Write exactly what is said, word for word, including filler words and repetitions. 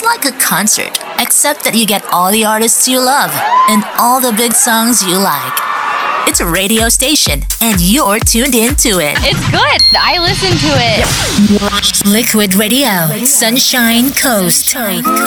like a concert, except that you get all the artists you love and all the big songs you like. It's a radio station, and you're tuned into it. It's good. I listen to it. Liquid Radio, Sunshine Coast.